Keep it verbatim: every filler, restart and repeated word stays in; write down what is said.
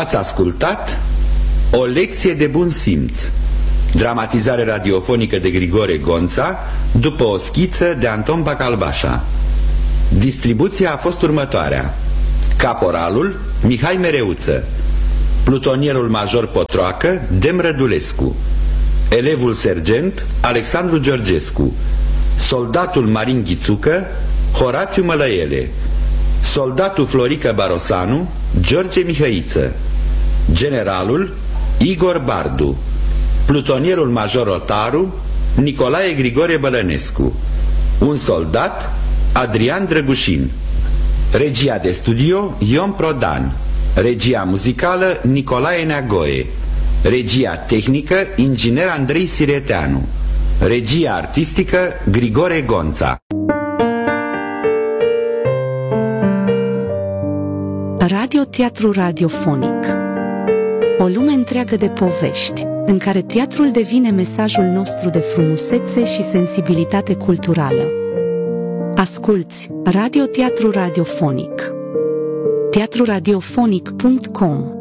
Ați ascultat O lecție de bun simț, dramatizare radiofonică de Grigore Gonța, după o schiță de Anton Bacalbașa. Distribuția a fost următoarea: caporalul Mihai Mereuță, plutonierul major Potroacă Dem Rădulescu, elevul sergent Alexandru Georgescu, soldatul Marin Ghițucă Horațiu Mălăiele, soldatul Florică Barosanu George Mihăiță, generalul Igor Bardu, plutonierul major Otaru Nicolae Grigore Bălănescu, un soldat Adrian Drăgușin. Regia de studio Ion Prodan, regia muzicală Nicolae Neagoe, regia tehnică inginer Andrei Sireteanu, regia artistică Grigore Gonța. Radio Teatru Radiofonic. O lume întreagă de povești, în care teatrul devine mesajul nostru de frumusețe și sensibilitate culturală. Asculți Radio Teatru Radiofonic. teatru radiofonic punct com